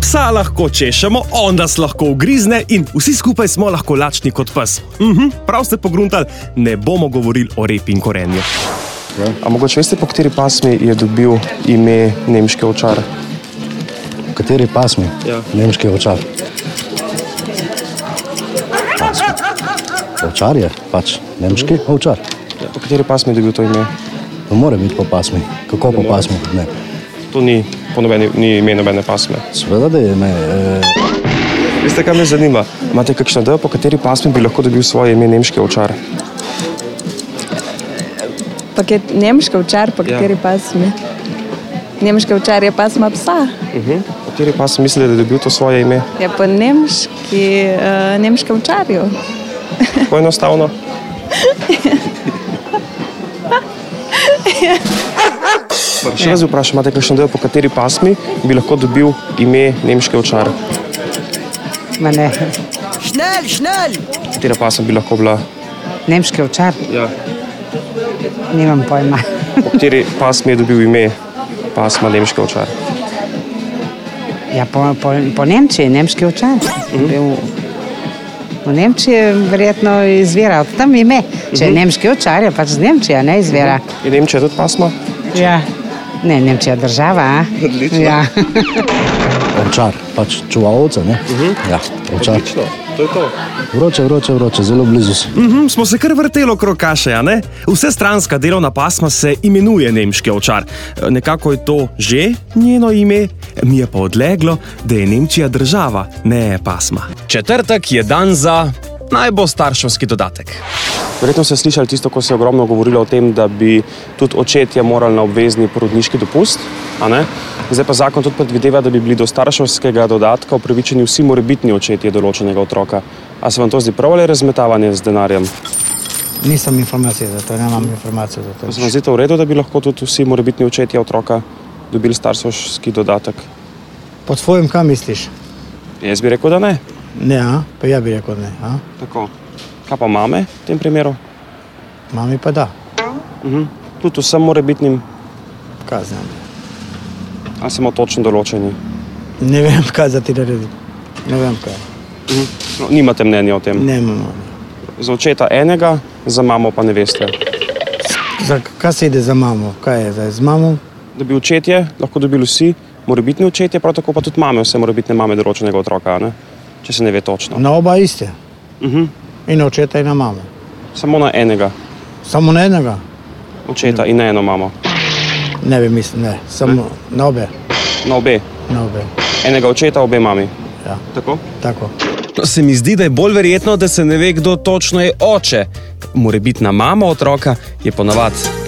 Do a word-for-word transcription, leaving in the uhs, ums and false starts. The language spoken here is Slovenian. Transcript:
Psa lahko češemo, on nas lahko ugrizne in vsi skupaj smo lahko lačni kot pes. Mhm, prav ste pogruntali, ne bomo govorili o repi in korenju. Ja. A mogoče veste, po kateri pasmi je dobil ime nemški ovčar? Po kateri pasmi? Ja. Nemški ovčar. Ovčar je pač nemški mm. ovčar. Ja, po kateri pasmi je dobil to ime? To mora biti po pasmi. Kako po pasmi? Ne. To ni, po nobeni, ni ime nobene pasme. Seveda, da je ime. E... Veste, kaj me zanima? Imate kakšno idejo, po kateri pasmi bi lahko dobil svoje ime nemški ovčar? Paket nemški ovčar, po kateri ja. pasmi? Nemški ovčar je pasma psa. Uh-huh. Po kateri pasmi mislite, da je dobil to svoje ime? Ja, po nemški, uh, nemškem ovčarju. Tako enostavno? Še raz vprašam, imate kakšno idejo, po kateri pasmi bi lahko dobil ime nemški ovčar? Ma ne. Šnel, šnel! Katera pasma bi lahko bila? Nemški ovčar? Ja. Nimam pojma. Po kateri pasmi je dobil ime pasma nemški ovčar? Ja, po, po, po Nemčiji, nemški ovčar. Mm-hmm. V Nemčiji verjetno izvira od tam ime. Če je nemški ovčar, je pač z Nemčije, ne izvira. Je Nemčija tudi pasma? Ja. Ne, Nemčija država, a? Odlično. Ja. Ovčar, pač čuva ovce, ne? Uh-huh. Ja, ovčar. Odlično, to je to. Vroče, vroče, vroče, zelo blizu si. Mhm, smo se kar vrtelo okrog kaše, a ne? Vsestranska delovna pasma se imenuje nemški ovčar. Nekako je to že njeno ime, mi je pa odleglo, da je Nemčija država, ne pasma. Četrtek je dan za naj bo starševski dodatek. Verjetno ste slišali tisto, ko se je ogromno govorilo o tem, da bi tudi očetje morali na obvezni porodniški dopust, a ne? Zdaj pa zakon tudi predvideva, da bi bili do starševskega dodatka upravičeni vsi morebitni očetje določenega otroka. A se vam to zdi prav ali razmetavanje z denarjem? Nisem informacije za to, nemam informacije za to. Se vam zdi to v redu, da bi lahko tudi vsi morebitni očetje otroka dobili starševski dodatek? Po svojim kaj misliš? Jaz bi rekel, da ne. Ne, a? Pa ja bi rekel ne, a? Tako. Kaj pa mame v tem primeru? Mami pa da. Uh-huh. Tudi vsem morebitnim? Kaj znam? Ali samo točno določeni? Ne vem, kaj za ti narediti. Ne vem, kaj. Uh-huh. No, nimate mnenja o tem? Ne imamo. Za očeta enega, za mamo pa ne veste. Za, kaj se ide za mamo? Kaj je zdaj z mamo? Da bi očetje lahko dobili vsi morebitni očetje, prav tako pa tudi mame, vse morebitne mame določenega otroka, ne? Če se ne ve točno. Na oba iste? Uh-huh. In na očeta in na mamo? Samo na enega. Samo na enega? Očeta ne. In na eno mamo. Ne bi mislim, ne. Samo ne? Na obe? Na obe? Na obe. Enega očeta, obe mami? Ja. Tako? Tako. Se mi zdi, da je bolj verjetno, da se ne ve, kdo točno je oče. Morebitna mama otroka je ponavadi